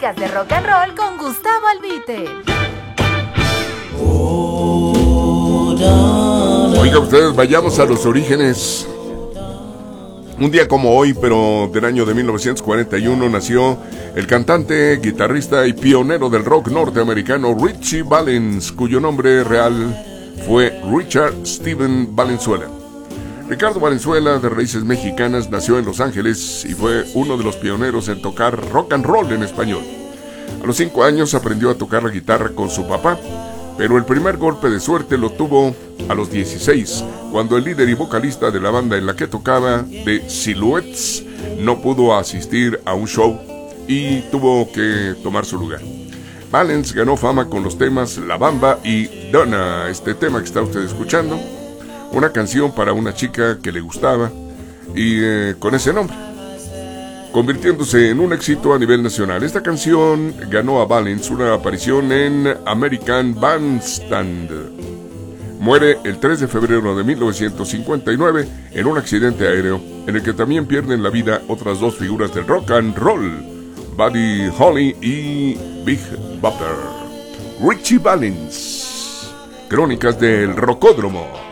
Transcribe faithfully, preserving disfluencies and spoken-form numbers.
Crónicas de Rock and Roll con Gustavo Albite. Oiga ustedes, vayamos a los orígenes. Un día como hoy, pero del año de mil novecientos cuarenta y uno, nació el cantante, guitarrista y pionero del rock norteamericano Ritchie Valens, cuyo nombre real fue Richard Steven Valenzuela. Ricardo Valenzuela, de raíces mexicanas, nació en Los Ángeles y fue uno de los pioneros en tocar rock and roll en español. A los cinco años aprendió a tocar la guitarra con su papá, pero el primer golpe de suerte lo tuvo a los dieciséis, cuando el líder y vocalista de la banda en la que tocaba, The Silhouettes, no pudo asistir a un show y tuvo que tomar su lugar. Valens ganó fama con los temas La Bamba y Donna, este tema que está usted escuchando, una canción para una chica que le gustaba y eh, con ese nombre, convirtiéndose en un éxito a nivel nacional. Esta canción ganó a Valens una aparición en American Bandstand. Muere el tres de febrero de mil novecientos cincuenta y nueve en un accidente aéreo en el que también pierden la vida otras dos figuras del rock and roll, Buddy Holly y Big Bopper. Ritchie Valens, Crónicas del Rocódromo.